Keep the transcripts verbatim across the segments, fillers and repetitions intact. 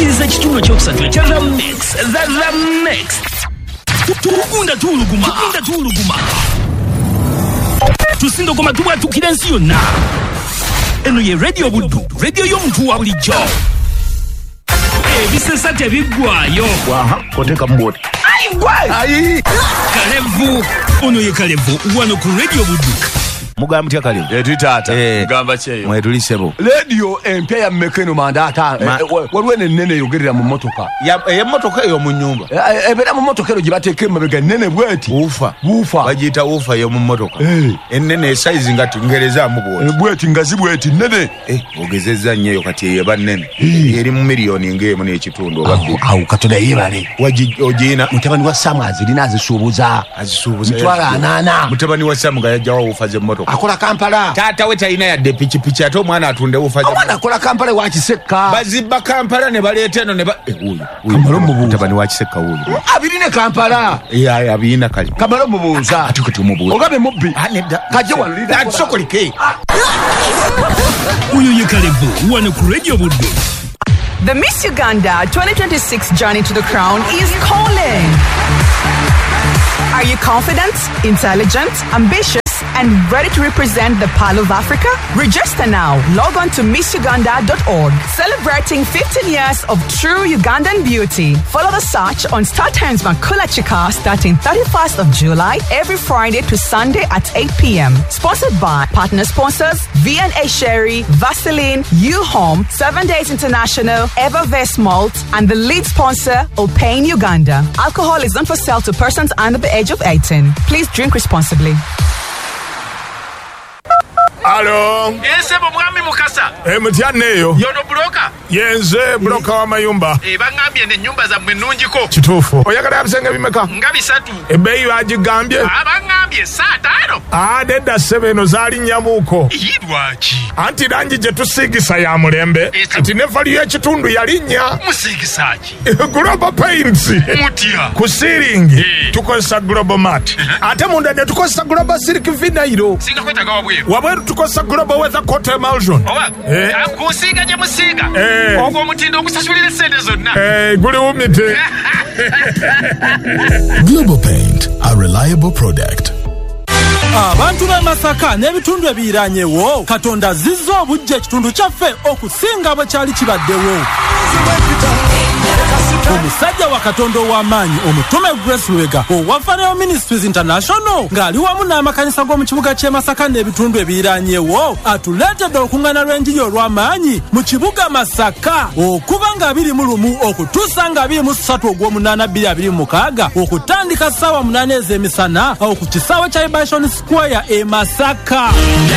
owuliriza ekitundu ekyokusatu ekya The Mix. The Mix. Tugunda tuluguma. Tugunda tuluguma. Tusindogoma tubwatukira ensi yonna. Eno ye Radio Buddu, radio y'omuntu wa bulijjo. Ebisesa tebiggwayo. Waha, koteka mboti. Ayi gwe! Ayi! Kalevu. Ono ye Kalevu, wano ku Radio Buddu. Muga mutya Kalevu. Etu tata. Eh. Gamba cheyo. Mwetulisebo. Radio empya ya mmekeno mandata. Waliwe nene yogerera mu motoka. Ya ya motoka yo mu nyumba. Ebera mu motoka ero gibateke mabega nene bweti. Ufa. Ufa. Bagita ufa yo mu motoka. Eh. Enene size ngati ngereza mu bwoti. Bweti ngazi bweti nene. Eh, ogezeza nnyo kati yeba nene. Eri mu milioni ngemu n'ekitundu obabbi. Awu katona yebale. Waji ojina mutabani wa Samu azirina azisuubuza. Azisuubuza. Mutwala anana. Mutabani wa Samu ga yajawa ufa ze motoka. Akola Kampala. Tata we talina yadde pichi pichi ate omwana atunde ufa ze. Omwana akola Kampala wa Kiseka. Bazibba Kampala ne baleeta eno ne ba uyu. Kamalo mubuuza. Mutabani wa Kiseka uyu. Abirine Kampala. Ya abina kali. Kamalo mubuuza. Atukati mubuuza. Ogabe mubbi. Aneda. Kaje walida. Atsokolike. Uyu ye Kalevu, wano ku Radio Buddu. The Miss Uganda twenty twenty-six journey to the crown is calling. Are you confident, intelligent, ambitious, and ready to represent the Pearl of Africa? Register now. Log on to miss uganda dot org. Celebrating fifteen years of true Ugandan beauty. Follow the search on Star Times Makula Chika starting thirty-first of July every Friday to Sunday at eight p.m. Sponsored by partner sponsors V and A Sherry, Vaseline, U-Home, Seven Days International, Evervest Malt, and the lead sponsor, Opain Uganda. Alcohol is not for sale to persons under the age of eighteen. Please drink responsibly. Alo. Ese bwami mukasa. Eh mutyaneyo. Yono broka. Yenze broka wa mayumba. Eh bangambye ne nyumba za mwenunjiko. Kitufu. Oyagala abisenge bimeka? Nga bisatu. Ebeyi bagigambye. Abangambye saa tano. Ah dedda sebeno zali nyamuko. Yidwachi. Anti rangi je tusigisa ya mulembe. Anti nefali ya kitundu yalinya. Musigisachi. Global Paints. Mutia. Ku ceiling. Tukosa Global Mat. Ate munda ne tukosa Global Silk Vinyl. Singa kweta gawa bweru. Wabweru tukosa Global Weather Coat Emulsion. Owa. Eh. Akusiga je musiga. Eh. Ogwo mutindo okusasulira sente zonna. Eh, guli umite. Global Paint, a reliable product. Abantu b'e Masaka n'ebitundu ebiranyewo Katonda zizzo obujja ekitundu kyaffe okusinga bwe kyali kibaddewo. Omusajja wa Katonda ow'amaanyi omutume Grace Lwega owa Farayo Ministries International ng'ali wamu n'amakanisa g'omu kibuga ky'e Masaka n'ebitundu ebiranyewo atuleetedde olukuŋŋaana lw'enjiri olw'amaanyi mu kibuga Masaka okuva nga abiri mu lumu okutuusa nga abiri mu ssatu ogw'omunaana bbiri abiri mu mukaaga okutandika ssaawa munaana ez'emisana awo ku kisaawe kya Ibashon Square e Masaka.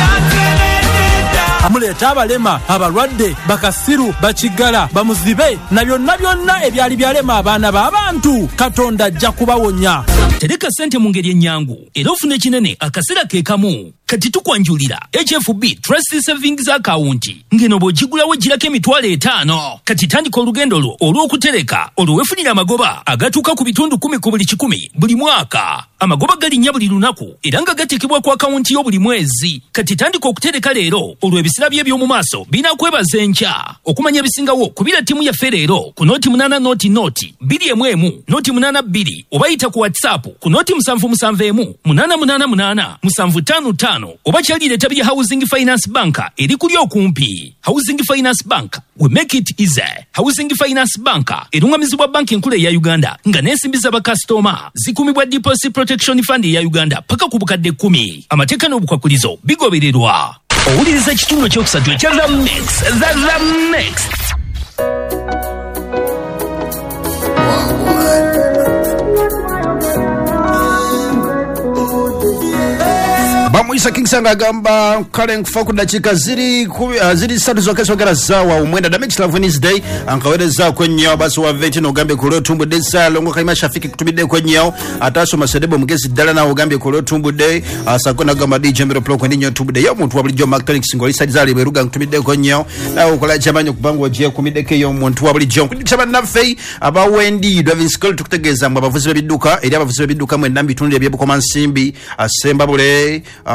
Amuleeta abalema, abalwadde, bakasiru, bakigala, bamuzibe na byonna byonna ebyali byalema abaana b'abantu. Katonda ajja kubawonya. Tereka sente mu ngeri ennyangu era ofune kinene akaseera ke kamu. Kati tukwanjulira H F B Trust Savings Account ngeno bw'ogigulawo girako emitwalo etaano. Kati tandika olugendo lwo olw'okutereka olwefunira amagoba agatuuka ku bitundu kumi ku buli kikumi buli mwaka. Amagoba galinnya buli lunaku era nga gatekebwa ku akawunti yo buli mwezi. Kati tandika okutereka leero olw'ebisira bye by'omu maaso binakwebaza enkya. Okumanya ebisingawo kubira ttiimu yaffe leero ku nooti munaana nooti nooti bbiri emu emu nooti munaana bbiri oba yita ku WhatsApp ku nooti musanvu musanvu emu munaana munaana munaana musanvu ttaano ttaano oba kyali leta bya Housing Finance Bank eri kuli okumpi. Housing Finance Bank, we make it easy. Housing Finance Bank erungamizibwa banki enkulu ya Uganda nga n'ensimbi z'abakasitoma zikumibwa Deposit Protection Fund ya Uganda paka ku bukadde kkumi. Amateeka n'obukwakulizo bigobererwa. Owuliriza ekitundu ekyokusatu ekya The Mix. The Mix. Bamuisa Kingsanga agamba kale nkufa ku dakiika ziri uh, ziri ssatu zokka sogera zaawa omwenda damage love Wednesday ankawereza kwennyao basi wa veti n'ogambye ku lw'otumbudde Saalongo Kayima Shafiki kutubidde kwennyao ataasoma Sedebo mugezi ddala nawe ogambye ku lw'otumbudde asako n'agamba D J Mbero Pro kwennyao otumbudde yo omuntu wa bulijjo Mactronics ng'olisadi zaali Beruga nkutubidde kwennyao nawe okola ky'amanyi okubanga ogyekumiddeko eyo omuntu wa bulijjo nkudikisa bannaffe aba Wendi Driving School tukutegeeza mwe abavuzi b'ebidduka eri abavuzi b'ebidduka mwenna mu bitundu eby'Ebukoma Nsimbi Asembabule uh,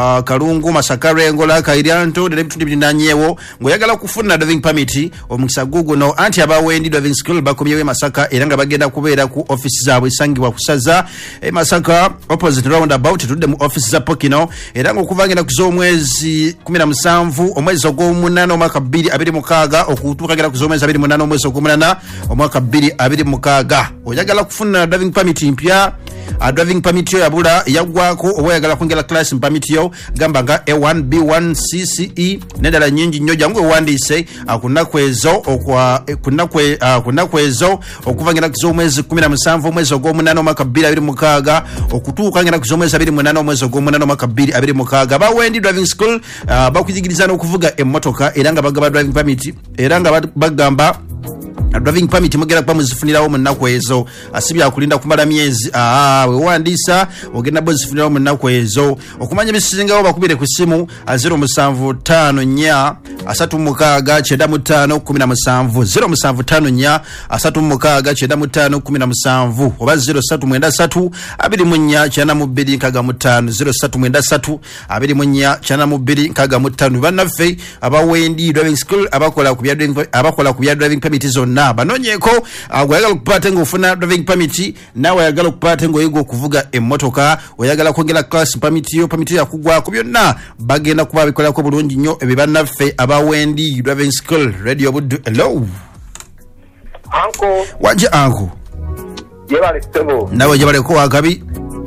uh, Kalungu, Masaka, Rengola, Kairianto, the deputy Nanyewo, Goyagala Kufuna driving permit, or Musagugo, no anti abawendi driving school, Bakumiwe Masaka, Iranga Bagenda Kubera, ku offices are with Sangi Wakusaza, e Masaka, opposite roundabout to them offices are Pokino, Irango Kuvanga Zomwezi, Kumina Musamvu, Omezo Gomunano Makabidi, Abidi Mukaga, or Kutuka Zomez Abidi Munano Meso Kumana, or Makabidi, Abidi Mukaga, Oyagala Kufuna driving permit in Pia. A driving permit yo yabula yagwako oyagala kwingela class permit yo gambanga A one B one C C E nedala nyingi nnyo jangu wandise akuna kwezo okwa kuna kwe kuna kwezo okuvangira kizomwezi kumi na musanvu mwezi ogw'omunana omwaka bbiri abiri mukaaga okutuuka ngera kizomwezi abiri munana omwezi ogw'omunana omwaka bbiri abiri mukaaga bawendi driving school uh, bakuyigiriza n'okuvuga emmotoka era nga bagaba driving permit era nga bagamba driving permit mugera kwa muzifunirawo munnaku ezo asibya akulinda kumala myezi ah we wandisa ogenda bozifunirawo munnaku ezo okumanya bisizingawo bakubire ku simu zero musanvu tano nya asatu mukaaga kyenda mu ttaano kumi na musanvu zero musanvu tano nya asatu mukaaga kyenda mu ttaano kumi na musanvu oba zero satu mwenda satu abiri mu nnya kyenda mu bbiri nkaaga mu ttaano zero satu mwenda satu abiri mu nnya kyenda mu bbiri nkaaga mu ttaano bannaffe abawendi driving school abakola ku bya driving abakola ku bya driving permit zonna banonyeko agwagala kupata ngo ufuna driving permit nawe yagala kupata ngo yigo kuvuga emmotoka oyagala kwongera class permit yo permit ya kugwa ku byonna bagenda kuba bikola ko bulungi nnyo ebibannaffe abawendi driving school radio buddu hello anko wanje anko yebale tebo nawe yebale ko akabi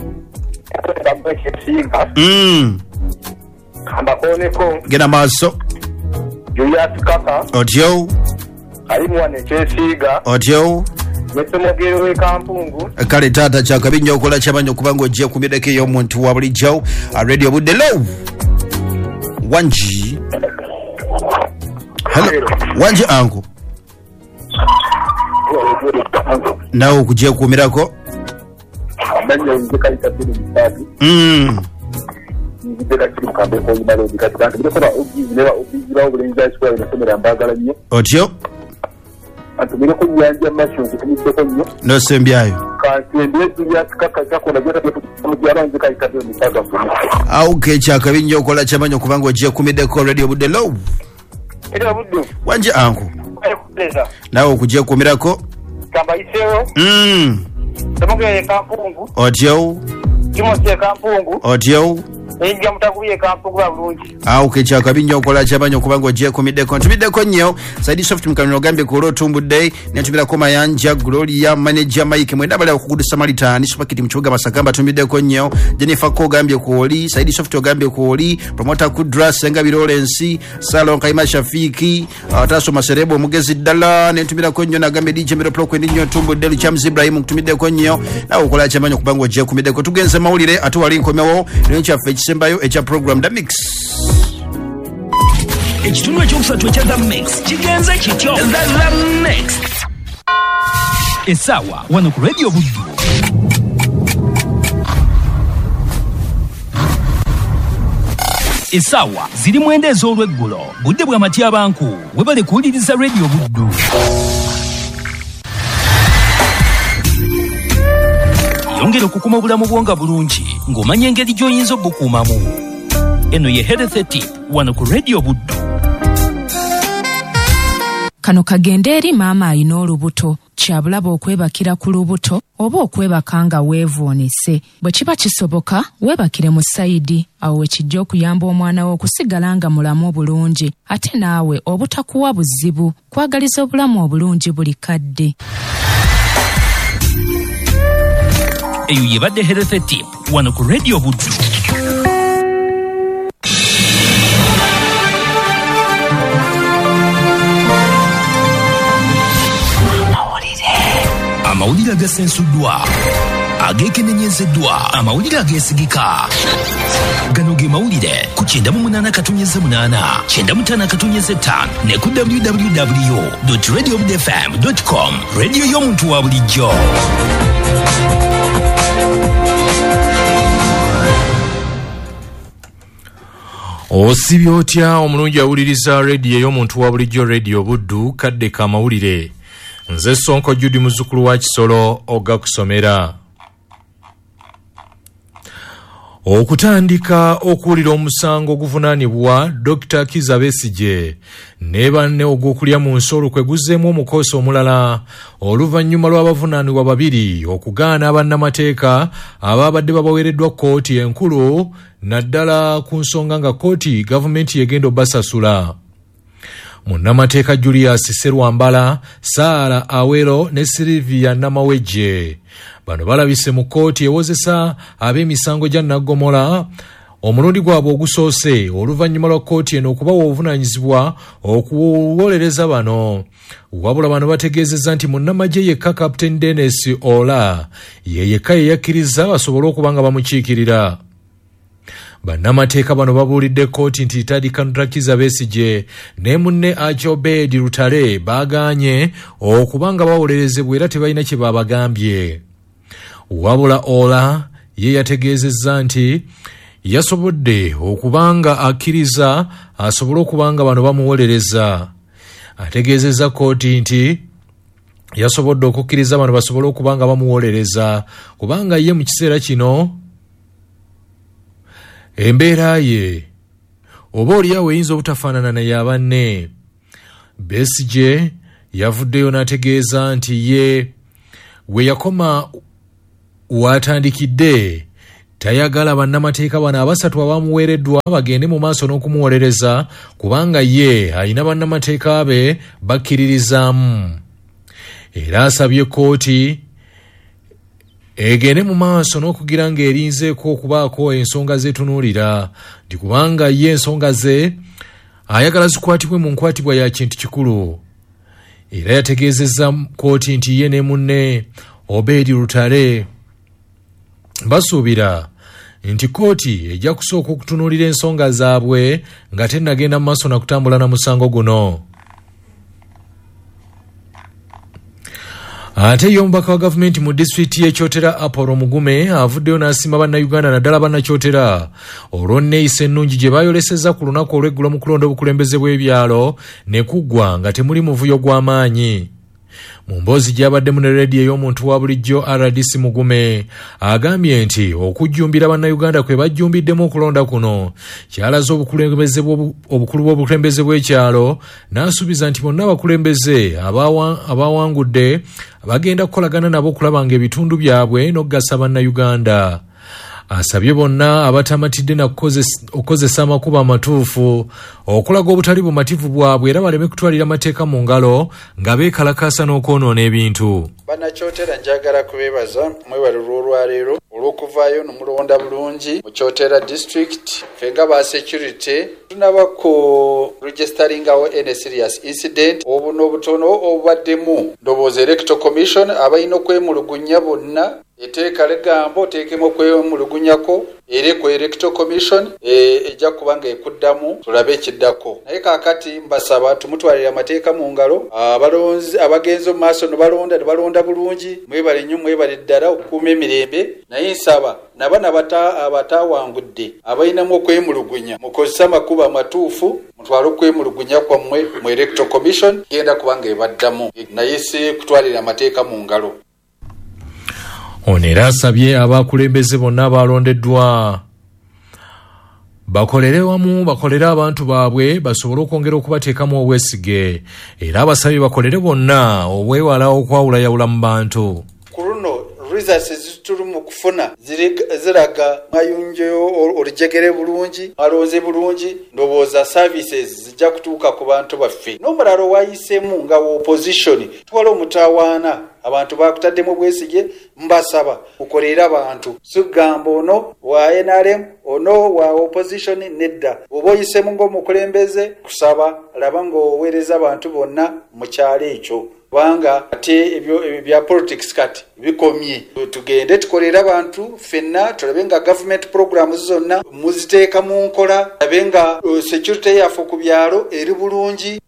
mm amba koneko gena maso Julius Kaka Odio alimu wane chesiga Odio Nesomogero we kampungu kale tata chakabinyo okola chabanyo kubango ojje kumideke yo muntu wa bulijjo radio budde low wanji hello wanji anko nawo kujje kumirako Banyo nzika itabiri mtatu mm ndeka kiri kambe ko ibalo dikatante biko ba ogizi leba ogizi ba obulenza sikuwa inasomera mbagala nnyo Odio atumire ko nyanja masho kutumise ko nnyo no sembyayo ka twende tuya kaka chako na jota mu jara nzika itabiri mtatu au kecha kabinyo okola chabanyo kubango ojje kumideko radio budde low era buddu wanje anko aykuleza nawo kujje kumirako kamba iseo mm Somogero kampungu Odio Kimose kampungu Odio Enja mutakuye kampungu bulungi au kecha kabinyo okola chabanyo kubango ojje kumideko ntubideko nnyo side soft mkanyo gambe ku rotumbu day netubira koma yanja Gloria manager Mike mwenda bale okugudu Samaritan superkit mchuga Masakamba tumideko nnyo Jennifer ko gambye ku oli side soft ogambye ku oli promoter ku dress enga Lawrence Salon Kaima Shafiki ataso maserebo mugezi dala netubira ko nnyo na gambe D J Miro Pro kwendi nnyo tumbu day Chamzi Ibrahim tumideko nnyo na okola chabanyo kubango ojje kumideko tugenze mawulire atuwali nkomewo nencha Sembayo echa program da mix ekitundu ekyokusatu ekya The Mix kigenze kityo The Mix esawa wano ku radio buddu esawa ziri mwenda ez'olweggulo budde bwa matyabanku webale kuwuliriza radio buddu yongera okukuma obulamu bwonga bulungi ng'omanya engeri gy'oyinza obukuumamu eno ye health tip wano ku radio buddu kano kagende eri maama alina olubuto kyabulaba okwebakira ku lubuto oba okwebaka nga weevuunise bwe kiba kisoboka weebakire mu sayidi awo wekijja okuyamba omwana wo okusigala nga mulamu obulungi ate naawe obutakuwa buzibu kwagaliza obulamu obulungi buli kadde eyo yebadde health tip wano ku radio buddu amawulire agasensuddwa agekenenyezeddwa amawulire ageesigika gano ge mawulire ku kyenda mu munaana katonyeze munaana kyenda mu ttaano katonyeze ttaano ne ku w w w dot radio buddu f m dot com radio y'omuntu wa bulijjo osibye otya omulungi awuliriza radio y'omuntu wa bulijjo radio buddu kadde ka mawulire nze Sonko Judy muzzukulu wa Kisolo oga kusomera okutandika okuwulira omusango oguvunaanibwa Dokita Kizza Besigye ne banne ogw'okulya mu nsolo kwe guzzeemu omukoosi omulala oluvannyuma lw'abavunaanibwa babiri okugaana bannamateeka abaabadde babaweereddwa kkooti enkulu naddala ku nsonga nga kkooti gavumenti yegenda obbasasula. Munnamateeka Julius Serwambala, Saara Awero ne Silvia Namawejje bano balabise mu kkooti ewozesa ab'emisango gya Naggomola omulundi gwabwe ogusoose oluvannyuma lwa kkooti eno okubawa obuvunaanyizibwa okuwolereza bano. Wabula bano bategeezezza nti munnamagye yekka Captain Dennis Ola ye yekka ye yakkiriza basobole okuba nga bamukiikirira. Bannamateeka bano babuulidde kkooti nti Dokita Kizza Besigye ne munne Ajobed Lutale baagaanye okuba nga bawolerezebwa era tebalina kye babagambye. Wabula Ola ye yategeezezza nti yasobodde okubanga akkiriza asobole okubanga bano bamuwolereza. Ategeezezza kkooti nti yasobodde okukkiriza bano basobole okubanga bamuwolereza kubanga ye mu kiseera kino embeera ye oba oliawo eyinza obutafaanana naye abanne. Besigye yavuddeyo n'ategeeza nti ye we yakoma watandikidde tayagala bannamateeka bano abasatu abamuweereddwa bagende mu maaso n'okumuwolereza kubanga ye alina bannamateeka be bakkiririzaamu. Era asabye kkooti egende mu maaso n'okugira ng'erinzeeko okubaako ensonga zetunuulira nti kubanga ye ensonga ze ayagala zikwatibwe mu nkwatibwa ya kintu kikulu. Era yategeezezza kkooti nti ye ne munne Obedi Lutale basuubira nti kkooti ejja kusooka okutunuulira ensonga zaabwe nga tennagenda mu maaso na kutambula na musango guno. Ate y'omubaka wa gavumenti mu disitulikiti y'Ekyotera Apollo Mugume avuddeyo n'asiima bannayuganda naddala bannakyotera olw'enneeyisa ennungi gye baayolesezza ku lunaku olw'eggulo mu kulonda obukulembeze bw'ebyalo ne kuggwa nga temuli muvuyo gw'amaanyi. Mu mboozi gy'abaddemu ne leediyo ey'omuntu wa bulijjo R D C Mugume agambye nti okujjumbira bannayuganda kwe bajjumbiddemu okulonda kuno kyalaze obukulembeze obukulu bw'obukulembeze bw'ekyalo n'asuubiza nti bonna abakulembeze abawangudde bagenda kukolagana nabo okulaba ng'ebitundu byabwe n'okugasa bannayuganda. Asabye bonna abatamatidde na okukozesa amakubo amatuufu okulaga obutali bumativu bwabwe era baleme kutwalira amateeka mu ngalo nga beekalakaasa n'okwonoona ebintu. Bannakyotera njagala kubeebaza mwebale olw'olwaleero olw'okuvaayo nomulonda bulungi mu Kyotera district. Ffe nga ba security tunaba ku registeringawo any serious incident obu n'obutono obubaddemu. Ndowooza electoral commission abalina okwemulugunya bonna eteeka legamba oteekemu okwemulugunyako eri ku electoral commission ejja kuba nga ekuddamu tulabe ekiddako. Naye kaakati mbasaba tumutwalire amateeka mu ngalo. Abalonzi abagenzi mu maaso ne balonda ne balonda bulungi mwebale nnyo mwebale ddala okukuuma emirembe. Naye nsaba nabana abatawangudde abalinamu okwemulugunya mukozesa amakubo amatuufu mutwale okwemulugunya kwammwe mu electoral commission genda kuba nga ebaddamu naye si kutwalira amateeka mu ngalo. Ono era asabye abakulembeze bonna abalondeddwa bakolere wamu bakolere abantu baabwe basobole okwongera okubateekamu obwesige era abasabye bakolere bonna obwewala okwawulayawula mu bantu. Ku luno results tuli mu kufuna ziraga mayunjo olujegere bulungi alonze bulungi ndowooza services zijja kutuuka ku bantu baffe. N'omulala wayisemu nga opposition twala omutawaana abantu bakutaddemu bwesige mbasaba ukolera abantu sugamba ono wa N R M ono wa opposition nedda oba oyisemu ng'omukulembeze kusaba laba ng'oweereza abantu bonna mu kyalo ekyo kubanga ate ebyo bya politics kati bikomye. Tugende tukolera abantu fenna tulabe nga government programs zonna muziteeka mu nkola tulabe nga security yaffe ku byalo eri bulungi.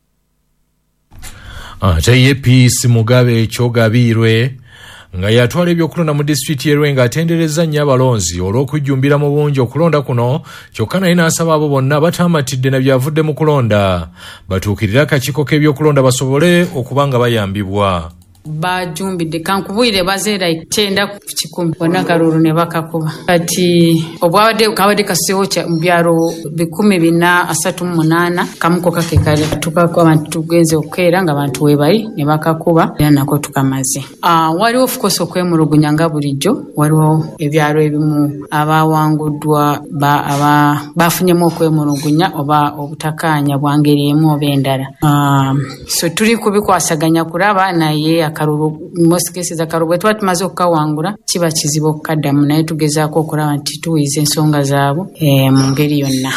Ate ye Peace Mugabe Kyogabiirwe nga yatwala ebyokulonda mu disitulikiti y'e nga atendereza nnyo abalonzi olw'okujjumbira mu bungi okulonda kuno kyokka naye n'asaba abo bonna batamatidde na byavudde mu kulonda batuukirire akakiiko k'ebyokulonda basobole okuba nga bayambibwa. bajumbidde kankubwire bazeera ikyenda ku kikumi bonna kalulu ne bakakuba kati obwabadde kabadde kaseewo mu byalo bikumi bina asatu mu munaana kamuko kake kali tukako abantu tugenze okukeera nga abantu webali ne bakakuba era nako tukamaze. Uh, waliwo of course okwemulugunya nga bulijjo, waliwo ebyalo ebimu abawanguddwa ba, aba, bafunyemu okwemulugunya oba obutakanya bwangeri emu oba endala. Um, so tuli kubikwasaganya kuraba naye akalulu most cases akalulu bwe tuba tumaze okukawangula kiba kizibu okukaddamu naye tugezaako okulaba nti tuwiiza ensonga zaabwe e, mu ngeri yonna.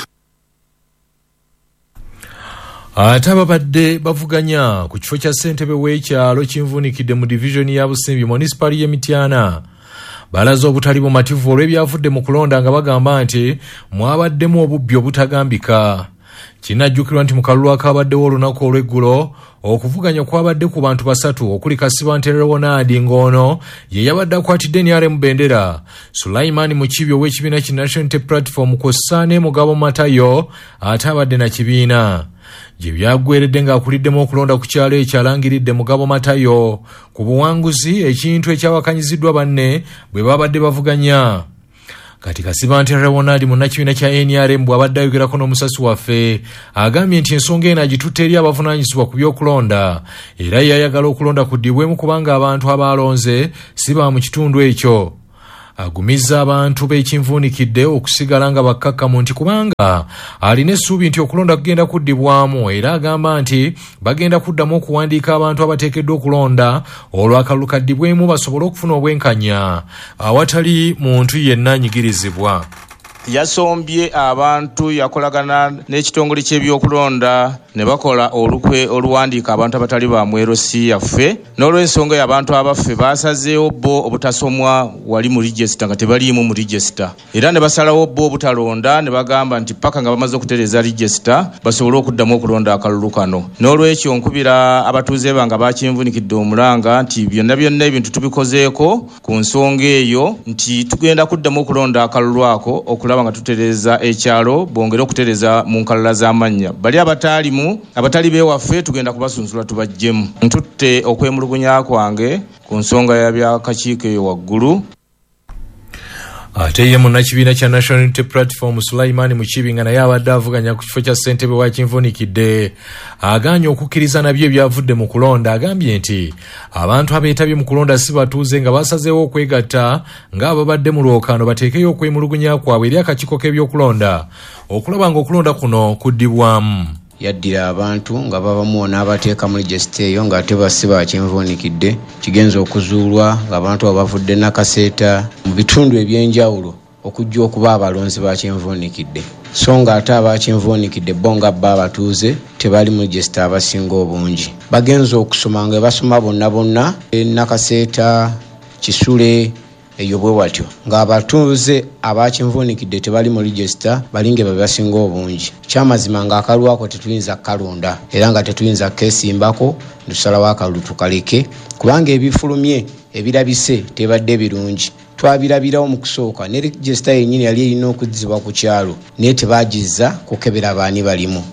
Ate ababadde bavuganya ku kifo kya ssentebe w'ekyalo kinvuunikidde mu divisioni ya Busimbi municipal y'e Mityana balaze obutali bumativu olw'ebyavudde mu kulonda nga bagamba nti mwabaddemu obubbi obutagambika. Kinajjukirwa nti mu kalulu akabaddewo olunaku olw'eggulo okuvuganya kwabadde ku bantu basatu okuli Kasiba Nterero Wonaadi ng'ono ye yabadde akwatidde N R M bendera, Sulaiman Mukibi ow'ekibiina ki National Unity Platform kw'ossa ne Mugabo Matayo ate abadde na kibiina. Gye byaggweredde ng'akuliddemu okulonda ku kyalo ekyalangiridde Mugabo Matayo ku buwanguzi ekintu ekyawakanyiziddwa banne bwe babadde bavuganya. Kati Kasiba Nterero Wonaadi munnakibiina kya N R M bw'abadde ayogerako n'omusasi waffe agambye nti ensonga eno agitutte eri abavunaanyizibwa ku by'okulonda era yayagala okulonda kuddibwemu kubanga abantu abalonze si ba mu kitundu ekyo. Agumizza abantu b'ekinvuunikidde okusigala nga bakkakkamu nti kubanga alina essuubi nti okulonda kugenda kuddibwamu era agamba nti bagenda kuddamu okuwandiika abantu abateekeddwa okulonda olwo akalulu kaddibwemu basobole okufuna obwenkanya awatali muntu yenna anyigirizibwa. Yasombye abantu yakolagana n'ekitongole ky'ebyokulonda ne bakola olukwe oluwandiika abantu abatali ba mwerosi yaffe n'olw'ensonga y'abantu abaffe basazeewo bo obutasomwa wali mu register nga tebaliimu mu register era ne basalawo bo obutalonda ne bagamba nti paka nga bamaze okutereeza register basobole okuddamu okulonda akalulu kano. N'olwekyo nkubira abatuuze banga bakinvuunikidde omulanga nti byonna byonna ebintu tubikozeeko ku nsonga eyo nti tugenda kuddamu okulonda akalulu ako okulaba nga tutereeza ekyalo bongere okutereeza mu nkalala z'amannya. Bali abatalimu abatali beewaffe tugenda kubasunsula tubajjemu. Ntutte okwemulugunya kwange ku nsonga ya byakakiiko eyo waggulu. Ate ye munnakibiina kya National Unity Platform Sulaiman Mukibi nga naye abadde avuganya ku kifo kya ssentebe wa kinvuunikidde aganye okukkiriza nabyo ebyavudde mu kulonda. Agambye nti abantu abeetabye mu kulonda si batuuze nga basazeewo okwegatta ng'ababadde mu lwokaano bateekeyo okwemulugunya kwabwe eri akakiiko k'ebyokulonda okulaba ng'okulonda kuno kuddibwamu. Yaddira abantu nga babamu n'abateeka mu register eyo ng'ate basi bakinvuunikidde kigenza okuzuulwa ng'abantu abavudde nakaseeta mu bitundu ebyenjawulo okujja okuba abalonzi bakinvuunikidde so ng'ate abakinvuunikidde bo nga bba abatuuze tebali mu register abasinga obungi. Bagenza okusoma nga basoma bonna bonna nakaseeta Kisule eyo bwe watyo ng'abatuuze abakinvuunikidde tebali mu register balinge babasinga obungi. Kyamazima ng'akalulu ako tetuyinza kalonda era nga tetuyinza keesimbako tusalawo akalulu tukaleke kubanga ebifulumye ebirabise tebadde birungi. Twabirabirawo mu kusooka ne register yennyini yali erina okuzzibwa ku kyalo naye tebagizza kukebera baani balimu.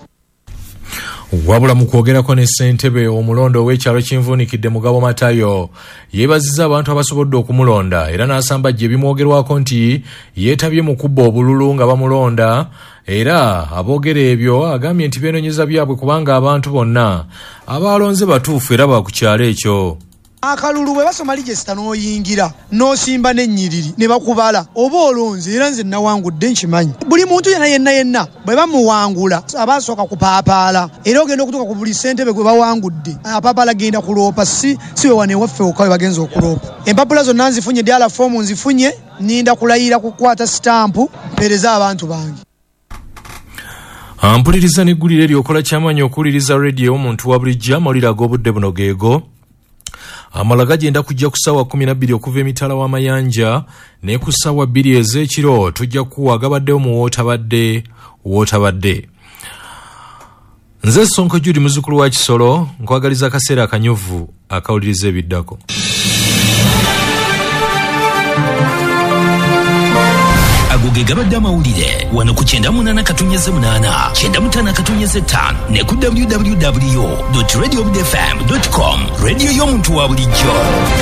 Wabula mu kwogerako ne ssentebe omulondo w'ekyalo kinvuunikidde Mugabo Matayo yeebazizza abantu abasobodde okumulonda era n'asamba gye bimwogerwako nti yeetabye mu kubba obululu nga bamulonda era aboogera ebyo agambye nti beenoonyeza byabwe kubanga abantu bonna abalonze batuufu era ba ku kyalo ekyo. Akalulu bwe basoma register n'oyingira n'osimba n'ennyiriri ne bakubala oba olonze era nze nawangudde nkimanyi. Buli muntu yenna yenna yenna bwe bamuwangula abasooka kupaapaala era ogenda okutuuka ku buli ssentebe gwe bawangudde apaapaala genda kuloopa si si we wane waffe wokka we bagenza okuloopa. Empapula zonna nzifunye dyala foomu nzifunye ninda kulayira kukwata sitampu mpeereza abantu bange. Ampuliriza n'eggulire eryokola ky'amaanyi okuwuliriza radio omuntu wa bulijjo amawulire ag'obudde buno geego. Amala gagenda kujja ku ssaawa kumi na bbiri okuva emitala w'amayanja ne ku ssaawa bbiri ez'ekiro tujja kuwa agabaddewo mu wootabadde wootabadde. Nze Sonko Judy muzzukulu wa Kisolo nkwagaliza akaseera akanyuvu akawuliriza ebiddako. ago ge gabadde amawulire wano ku kyenda munana katunyeze munana kyenda mutana katunyeze ttaano ne ku w w w dot radio obud f m dot com radio y'omuntu wa bulijjo.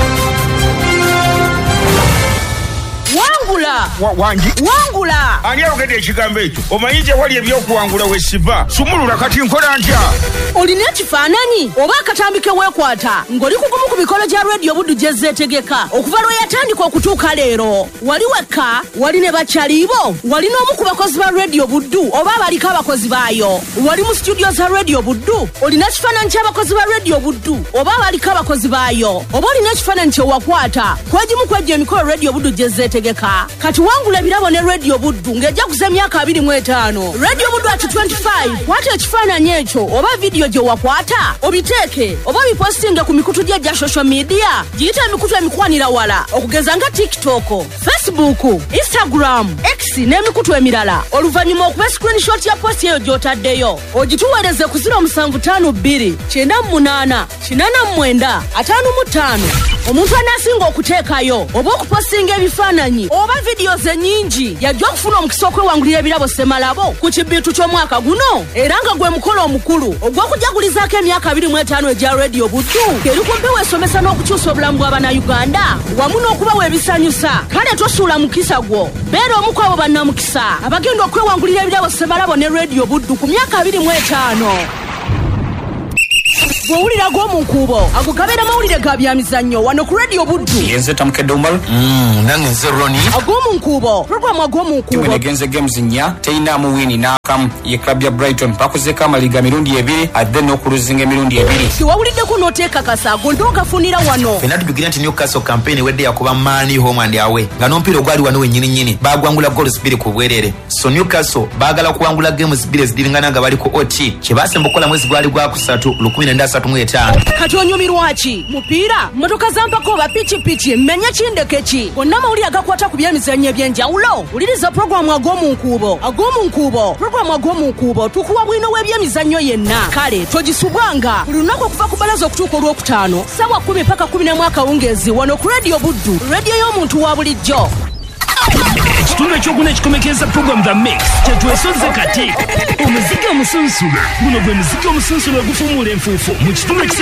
Wangula wangi wangula ani ayogedde ekigambo ekyo omanyize wali ebyokuwangula wesiva sumulula kati nkola ntya olina ekifaananyi oba akatambike weekwata ng'oli kugumu ku mikolo gya radio buddu gye zeetegeka okuva lwe yatandika okutuuka leero wali wekka wali ne bakyaliibo wali n'omu ku bakozi ba radio buddu oba abaliko abakozi baayo wali mu studio za radio buddu olina ekifaananyi ky'abakozi ba radio buddu oba abaliko abakozi baayo oba olina ekifaananyi kyewakwata kwegimu kwejja emikolo radio buddu gye zeetegeka kati wangula ebirabo ne radio buddu ng'ejja kuza emyaka abiri mu etaano radio buddu ati twenty-five kwata ekifaananyi ekyo oba vidiyo gye wakwata obiteeke oba bipostinge ku mikutu gye gya social media giyita emikutu emikwanira wala okugeza nga tiktok facebook instagram x n'emikutu emirala oluvannyuma okuba screenshot ya post eyo gy'otaddeyo ogituweereze ku zero musanvu ttaano bbiri kyenda munaana kinaana mu mwenda ataano mu ttaano omuntu anaasinga okuteekayo oba okupostinga ebifaananyi oba vidiyo ze nnyingi yajja okufuna omukisa okwewangulira ebirabo ssemalabo ku kibbiitu ky'omwaka guno era nga gwe mukolo omukulu ogw'okujagulizaako emyaka abiri mu etaano egya radio buddu eri ku mpewo esomesa n'okukyusa obulamu bw'abannayuganda wamu n'okubawa ebisanyusa kale tosuula mukisa gwo beera omu ku abo bannamukisa abagenda okwewangulira ebirabo ssemalabo ne radio buddu ku myaka abiri mu etaano bwowulira g'omunkuubo ago gabeera mawulire ga byamizannyo wano ku radio buddu yenze tamukedde umaru nange nze roni ag'omunkuubo programu ag'omunkuubo negenze games nnya teyinaamu wini n'akamu ye club ya brighton bakozeko amaliga mirundi ebiri adde n'okuluzinga emirundi ebiri tiwawuliddeko n'oteekakasa ago ndoogafunira wano fena tubigira nti newcastle campaign wedde yakuba maani home and away nga n'omupiira ogwali wano wennyini nnyini bagwangula goals bbiri ku bwerere so newcastle baagala kuwangula games bbiri ezidiringana nga bali ku ot kye baasemba okukola mwezi gwali gwakusatu lukumi nenda asatu mu etaano kati onyumirwa ki mupiira mmotoka za mpaka oba pikipiki mmenya kindeke ki gonna mawulire agakwata ku byemizannyo eby'enjawulo wuliriza puroguramu ag'omunkuubo ag'omunkuubo puroguramu ag'omunkuubo tukuwa bwino w'ebyemizannyo yenna kale togisubwanga buli lunaku okuva ku balaza okutuuka olwokutaano ssaawa kumi paka kumi n'emu akawungeezi wano ku radio buddu radio y'omuntu wa bulijjo ekitundu ekyokuna ekikomekeza program the mix kyetwesoze kati omuziki omusunsula guno gwe muziki omusunsula ogufumuula enfuufu mu kitundu